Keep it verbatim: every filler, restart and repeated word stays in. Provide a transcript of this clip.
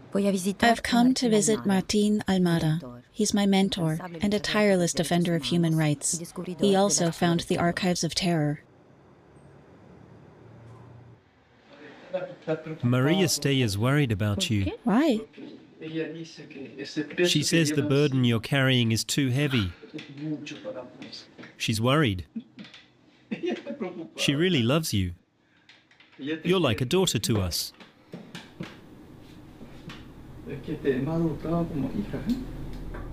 I've come to visit Martín Almada. He's my mentor and a tireless defender of human rights. He also found the Archives of Terror. Maria Stey is worried about you. Why? She says the burden you're carrying is too heavy. She's worried. She really loves you. You're like a daughter to us. Es que te he adoptado como hija, ¿eh?